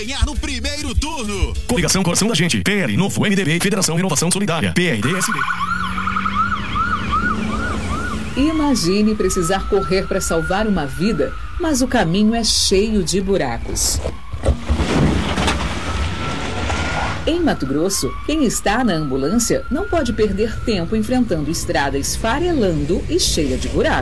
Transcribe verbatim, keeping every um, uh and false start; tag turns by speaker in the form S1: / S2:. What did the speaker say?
S1: Ganhar no primeiro turno.
S2: Coligação Coração da Gente. P L, Novo, M D B, Federação Renovação Solidária. P R D S D.
S3: Imagine precisar correr para salvar uma vida, mas o caminho é cheio de buracos. Em Mato Grosso, quem está na ambulância não pode perder tempo enfrentando estrada esfarelando e cheia de buracos.